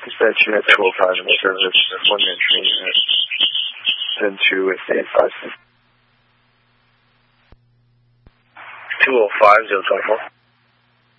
Dispatch unit 205 in service, 1 entry at 10-2 with 856. 205, 024.